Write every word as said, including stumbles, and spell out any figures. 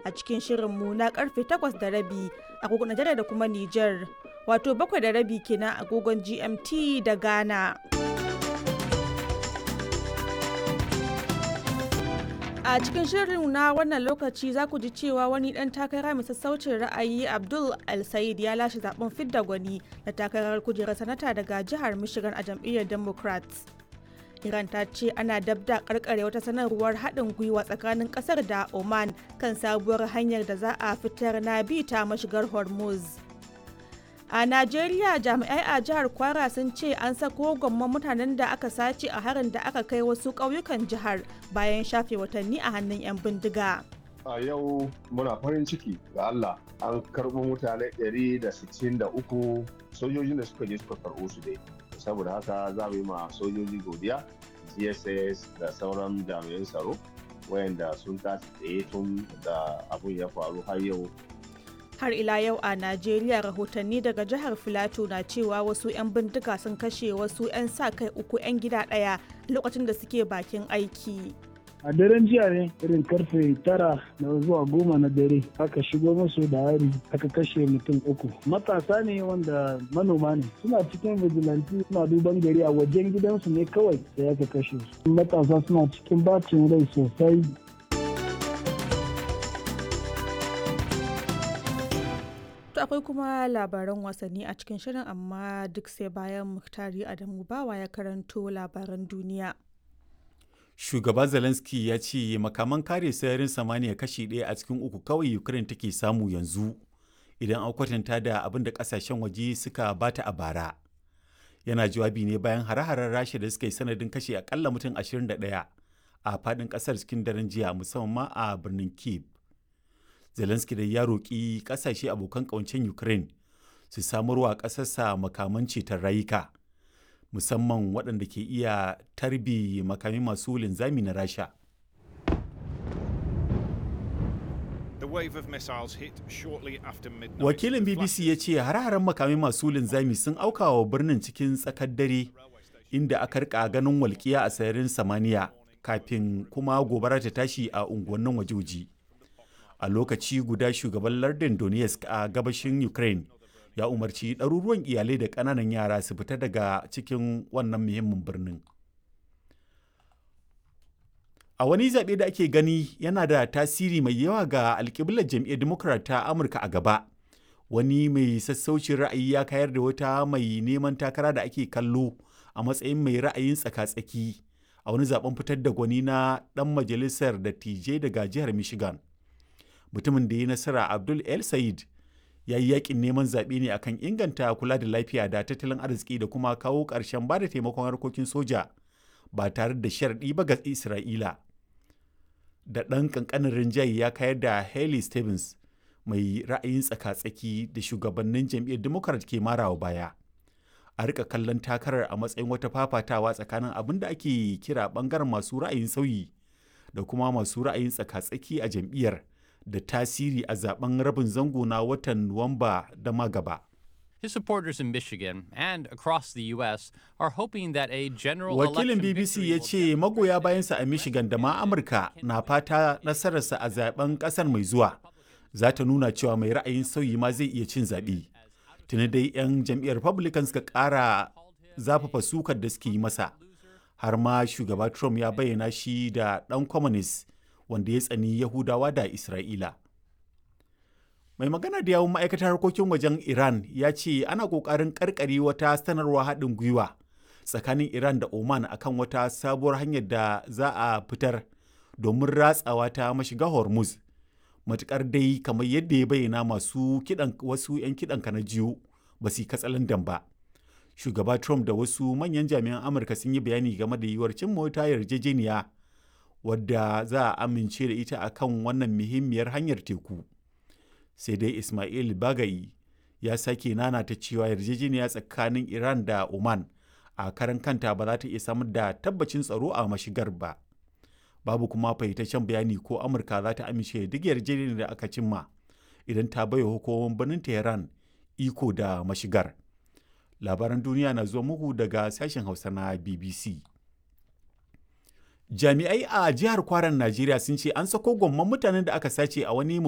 a cikin shirinmu na karfe takwas da rabi agogon Najeriya da kuma Nijar, wato bakwai da rabi kenan agogon G M T da Ghana. A cikin shirin na wannan lokaci za ku ji cewa wani ɗan takara mai sassaucin ra'ayi Abdul El-Sayed ya lashe zaben fidda gwani na takarar kujerar sanata daga jihar Michigan a jam'iyyar Democrats. Iran ta ce ana dabda karkare wata sanarwar haɗin gwiwa tsakanin ƙasar da Oman kan sabuwar hanyar da za a fitar na bi ta mashigar Hormuz. A Najeriya, jami'ai a jihar Kwara sun ce an sako gwamman mutanen da aka sace a harin da aka kai wasu ƙauyukan jihar bayan shafe watanni a hannun 'yan bindiga. A yau muna farin ciki ga Allah an karɓo mutane ɗari da sittin da uku sojojin da suka je suka karɓo su dai. Saboda haka za mu yi ma sojoji godiya, G S S da sauran jami'an tsaro wayanda sun tashi tsaye tun da abun ya faru har yau. Har ila yau a Najeriya, rahotanni daga jihar Filato na cewa wasu 'yan bindiga sun kashe wasu 'yan sa kai uku 'yan gida ɗaya lokacin da suke bakin aiki. A daren jiya ne irin karfe tara na zuwa goma na dare aka shigo musu da hari aka kashe mutum uku. Matasa ne wanda manoma ne suna cikin vigilante suna duban gari a wajen gidansu ne kawai sai aka kashe su. Matasa suna cikin bacin rai sosai. Akwai kuma labaran wasanni a cikin shirin, amma duk sai bayan Muktari Adamu Bawa ya karanto labaran duniya. Shugaba Zelensky ya ce makaman kare sararin samaniya kashi ɗaya a cikin uku kawai Ukraine take samu yanzu idan an kwatanta da abin da kasashen waje suka bata a bara. Yana jawabi ne bayan hare-haren Rasha da suka yi sanadin kashe akalla mutum ashirin da ɗaya a faɗin ƙasar cikin daren jiya, musamman ma a birnin Kyiv. Zelensky da ya roƙi ƙasashe abokan ƙawancen Ukraine su samarwa ƙasarsa makaman ceton rayuka, musamman waɗanda ke iya tarbi makami masu linzami na Rasha. Wakilin B B C ya ce hare-haren makami masu linzami sun auka wa birnin cikin tsakar dare, inda aka rika ganin walƙiya a sararin samaniya kafin kuma gobara ta tashi a unguwannin wajoji. A lokaci guda shugaban lardin Donetsk a gabashin Ukraine ya umarci ɗaruruwan iyalai da ƙananan yara su fita daga cikin wannan muhimmin birnin. A wani zaɓe da ake gani yana da tasiri mai yawa ga alƙiblar jam'iyyar Democrat ta Amurka a gaba, wani mai sassaucin ra'ayi ya kayar da wata mai neman takara da ake kallo a matsayin mai ra'ayin tsaka-tsaki a wani zaben fitar da gwani na ɗan majalisar dattijai daga jihar Michigan. Mutumin da ya nasara, Abdul El-Sayed, ya yi yakin neman zaɓe ne akan inganta kula da lafiya da tattalin arziki da kuma kawo ƙarshen ba da taimakon harkokin soja ba tare da sharaɗi ba ga Isra'ila. Da ɗan ƙanƙanin rinjaye ya kayar da Haley Stevens mai ra'ayin tsaka-tsaki da shugabannin jam'iyyar Democrat ke marawa baya. A rika kallon takarar a matsayin wata fafatawa tsakanin abin da ake kira ɓangaren masu ra'ayin sauyi da kuma masu ra'ayin tsaka-tsaki a jam'iyyar, da tasiri a zaben rabin zango na watan Nuwamba da magaba. His supporters in Michigan and across the U S are hoping that a general Wakilin B B C ya ce magoya bayansa a Michigan da ma Amurka na fata nasararsa a zaben kasar mai zuwa za ta nuna cewa mai ra'ayin sauyi ma zai iya cin zaɓe. Tuni dai 'yan jam'iyyar Republican suka ƙara zafafa sukar da suke yi masa, har ma shugaba Trump ya bayyana shi da ɗan communist wanda ya tsani Yahudawa da Isra'ila. Mai magana da yawun ma'aikatar harkokin wajen Iran ya ce ana ƙoƙarin ƙarƙare wata sanarwa haɗin gwiwa tsakanin Iran da Oman akan wata sabuwar hanyar da za a fitar domin ratsawa ta mashiga Hormuz. Matuƙar dai kamar yadda ya bayyana masu kiɗan wasu 'yan kiɗan na jiyo ba su yi katsalandan ba. Shugaba Trump da wasu manyan jami'an Amurka sun yi bayani game da yiwuwar cimma wata yarjejeniya wadda za a amince da ita akan wannan muhimmiyar hanyar teku. Sai dai Ismail Bagai ya sake nanata cewa yarjejeniya tsakanin Iran da Oman a karan kanta ba za ta iya samar da tabbacin tsaro a mashigar ba. Babu kuma fahimtaccen bayani ko Amurka za ta amince da duk yarjejeniyar da aka cimma idan ta baiwa hukumomin birnin Tehran iko da mashigar. Labaran duniya na zuwa muku daga sashen Hausa na B B C. Jami'ai a jihar Kwaran Najeriya sun ce an sako gwamman mutanen da aka sace a wani